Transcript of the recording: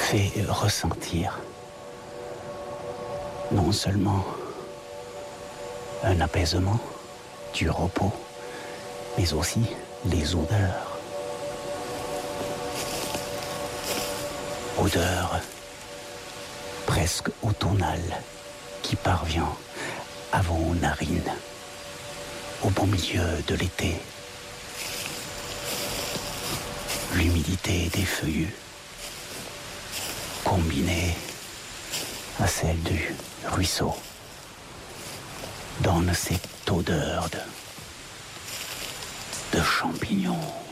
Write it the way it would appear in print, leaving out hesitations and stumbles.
fait ressentir non seulement un apaisement, du repos, mais aussi les odeurs. Odeur presque automnale qui parvient à vos narines au beau milieu de l'été. L'humidité des feuillus combinée à celle du ruisseau donne cette odeur de champignons.